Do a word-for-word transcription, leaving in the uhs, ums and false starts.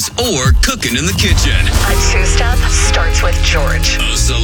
or cooking in the kitchen. A two-step starts with George. A